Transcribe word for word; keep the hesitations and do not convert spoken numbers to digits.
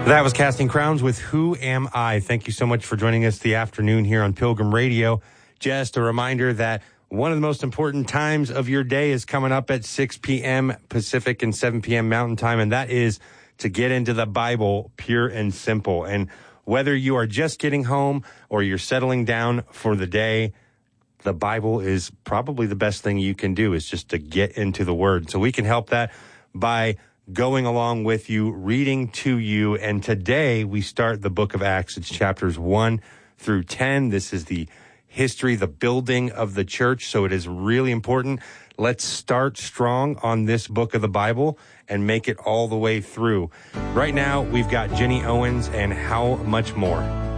That was Casting Crowns with Who Am I? Thank you so much for joining us the afternoon here on Pilgrim Radio. Just a reminder that one of the most important times of your day is coming up at six p.m. Pacific and seven p.m. Mountain Time, and that is to get into the Bible pure and simple. And whether you are just getting home or you're settling down for the day, the Bible is probably the best thing you can do, is just to get into the Word. So we can help that by going along with you, reading to you. And today we start the book of Acts. It's chapters one through ten. This is the history, the building of the church. So it is really important. Let's start strong on this book of the Bible and make it all the way through. Right now, we've got Jenny Owens and How Much More.